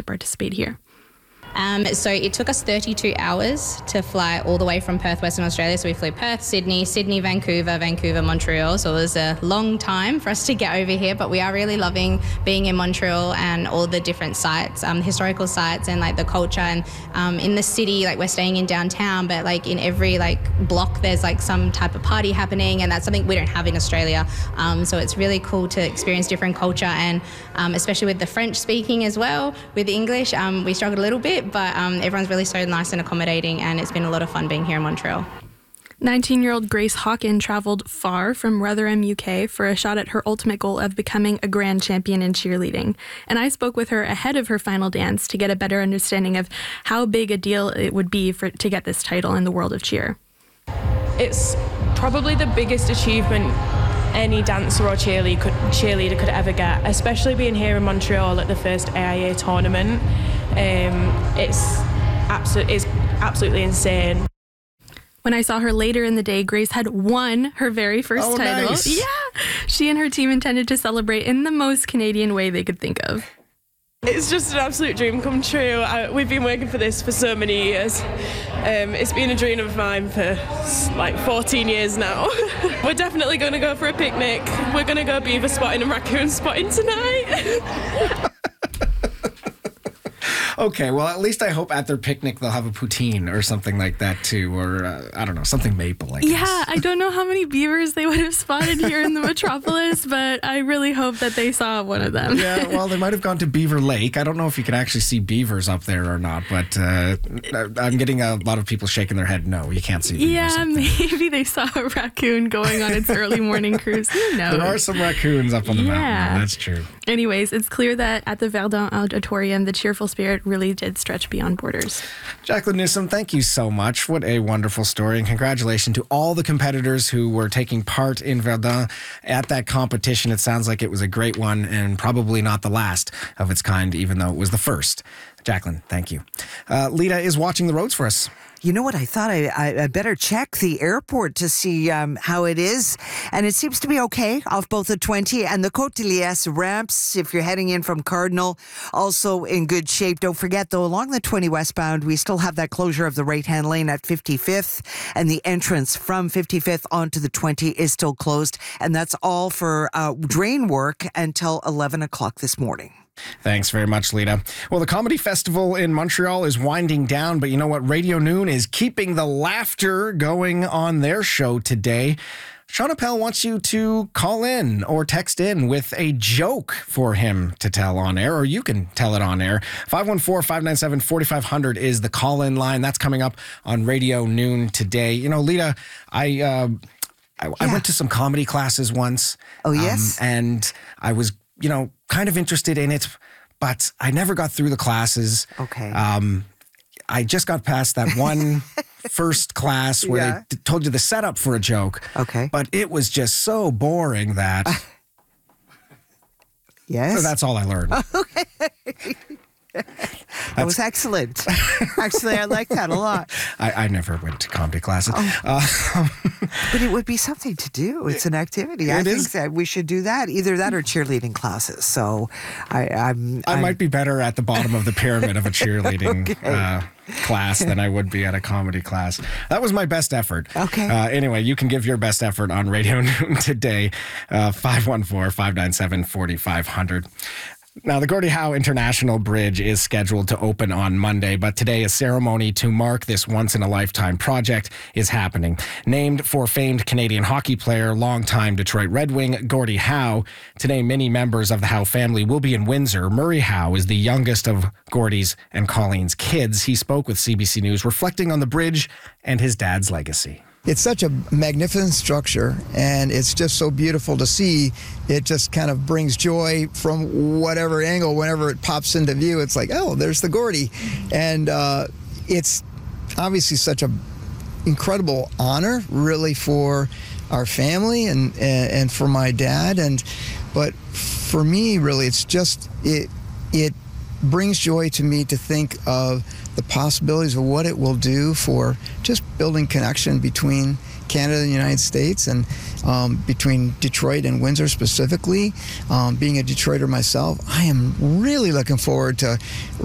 participate here? So it took us 32 hours to fly all the way from Perth, Western Australia. So we flew Perth, Sydney, Vancouver, Montreal. So it was a long time for us to get over here, but we are really loving being in Montreal and all the different sites, historical sites, and like the culture. And in the city, like we're staying in downtown, but like in every like block, there's like some type of party happening, and that's something we don't have in Australia. So it's really cool to experience different culture, and especially with the French speaking as well. With English, we struggled a little bit, but everyone's really so nice and accommodating, and it's been a lot of fun being here in Montreal. 19-year-old Grace Hawken traveled far from Rotherham, UK for a shot at her ultimate goal of becoming a grand champion in cheerleading. And I spoke with her ahead of her final dance to get a better understanding of how big a deal it would be to get this title in the world of cheer. It's probably the biggest achievement any dancer or cheerleader could ever get, especially being here in Montreal at the first AIA tournament. It's absolutely insane. When I saw her later in the day, Grace had won her very first title. Nice. Yeah. She and her team intended to celebrate in the most Canadian way they could think of. It's just an absolute dream come true. We've been working for this for so many years. It's been a dream of mine for like 14 years now. We're definitely going to go for a picnic. We're going to go beaver spotting and raccoon spotting tonight. Okay, well, at least I hope at their picnic they'll have a poutine or something like that too, or I don't know, something maple, I guess. Yeah, I don't know how many beavers they would have spotted here in the metropolis, but I really hope that they saw one of them. Yeah, well, they might have gone to Beaver Lake. I don't know if you can actually see beavers up there or not, but I'm getting a lot of people shaking their head. No, you can't see beavers. Yeah, maybe they saw a raccoon going on its early morning cruise. Who knows? There are some raccoons up on the mountain. That's true. Anyways, it's clear that at the Verdun Auditorium, the cheerful spirit really did stretch beyond borders. Jacqueline Newsom, thank you so much. What a wonderful story, and congratulations to all the competitors who were taking part in Verdun at that competition. It sounds like it was a great one and probably not the last of its kind, even though it was the first. Jacqueline, thank you. Lita is watching the roads for us. You know what? I thought I better check the airport to see how it is. And it seems to be okay off both the 20 and the Côte de Liesse ramps if you're heading in from Cardinal. Also in good shape. Don't forget, though, along the 20 westbound, we still have that closure of the right-hand lane at 55th. And the entrance from 55th onto the 20 is still closed. And that's all for drain work until 11 o'clock this morning. Thanks very much, Lita. Well, the Comedy Festival in Montreal is winding down, but you know what? Radio Noon is keeping the laughter going on their show today. Sean Appel wants you to call in or text in with a joke for him to tell on air, or you can tell it on air. 514-597-4500 is the call-in line. That's coming up on Radio Noon today. You know, Lita, I went to some comedy classes once. Oh, yes? And I was, kind of interested in it, but I never got through the classes. Okay. I just got past that one first class where they told you the setup for a joke. Okay. But it was just so boring that... Yes? So that's all I learned. Okay. That was excellent. Actually, I like that a lot. I never went to comedy classes. But it would be something to do. It's an activity. I think that we should do that. Either that or cheerleading classes. So I might be better at the bottom of the pyramid of a cheerleading class than I would be at a comedy class. That was my best effort. Okay. Anyway, you can give your best effort on Radio Noon today. 514-597-4500. Now, the Gordie Howe International Bridge is scheduled to open on Monday, but today a ceremony to mark this once-in-a-lifetime project is happening. Named for famed Canadian hockey player, longtime Detroit Red Wing Gordie Howe, today many members of the Howe family will be in Windsor. Murray Howe is the youngest of Gordie's and Colleen's kids. He spoke with CBC News, reflecting on the bridge and his dad's legacy. It's such a magnificent structure, and it's just so beautiful to see. It just kind of brings joy from whatever angle. Whenever it pops into view, it's like, oh, there's the Gordie. And it's obviously such an incredible honor, really, for our family and for my dad. But for me, really, it's just, it brings joy to me to think of the possibilities of what it will do for just building connection between Canada and the United States, and between Detroit and Windsor specifically. Being a Detroiter myself, I am really looking forward to